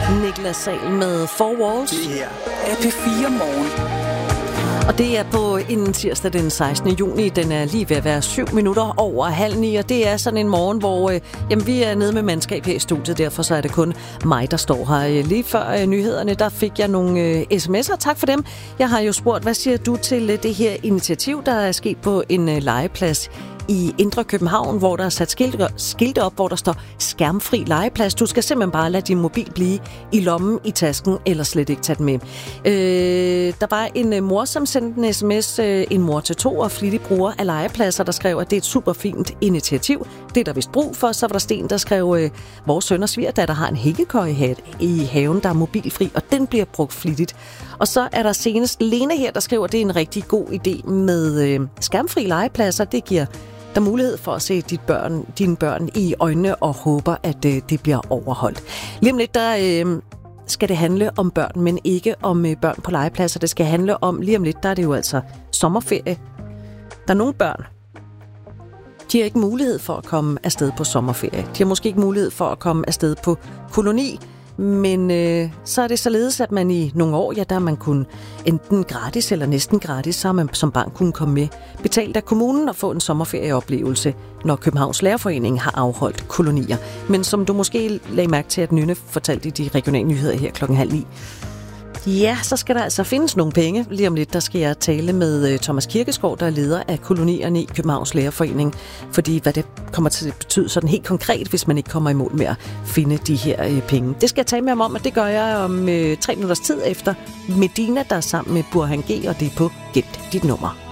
Niklas Sahl med Four Walls. Det her er P4 Morgen. Og det er på en tirsdag den 16. juni. Den er lige ved at være 7 minutter over 8:30, og det er sådan en morgen, hvor vi er nede med mandskab her i studiet. Derfor så er det kun mig, der står her. Lige før nyhederne, der fik jeg nogle sms'er. Tak for dem. Jeg har jo spurgt, hvad siger du til det her initiativ, der er sket på en legeplads i Indre København, hvor der er sat skilte op, hvor der står skærmfri legeplads. Du skal simpelthen bare lade din mobil blive i lommen, i tasken, eller slet ikke tage den med. Der var en mor, som sendte en sms, en mor til 2 og flittig bruger af legepladser, der skrev, at det er et super fint initiativ. Det er der vist brug for. Så var der Sten, der skrev, vores søn og svigerdatter har en hængekøjehat i haven, der er mobilfri, og den bliver brugt flittigt. Og så er der senest Lene her, der skriver, at det er en rigtig god idé med skærmfri legepladser. Det giver der mulighed for at se dine børn i øjnene og håber, at det bliver overholdt. Lige om lidt, der skal det handle om børn, men ikke om børn på legepladser. Det skal handle om, lige om lidt, der er det jo altså sommerferie. Der er nogle børn, de har ikke mulighed for at komme afsted på sommerferie. De har måske ikke mulighed for at komme afsted på koloni, men så er det således, at man i nogle år, der man kunne enten gratis eller næsten gratis, så har man som barn kunne komme med, betalt af kommunen og få en sommerferieoplevelse, når Københavns Lærerforening har afholdt kolonier. Men som du måske lagde mærke til, at Nynne fortalte i de regionale nyheder her 8:30, ja, så skal der altså findes nogle penge. Lige om lidt, der skal jeg tale med Thomas Kirkeskov, der er leder af kolonierne i Københavns Lærerforening. Fordi hvad det kommer til at betyde sådan helt konkret, hvis man ikke kommer i mål med at finde de her penge. Det skal jeg tale med ham om, og det gør jeg om 3 minutters tid efter Medina, der er sammen med Burhan G, og det er på Gemt dit nummer.